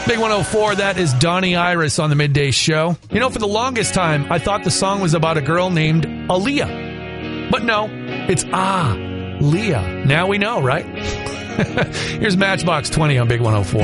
Big 104, that is Donnie Iris on the Midday Show. You know, for the longest time, I thought the song was about a girl named Aaliyah. But no, it's Leah. Now we know, right? Here's Matchbox 20 on Big 104.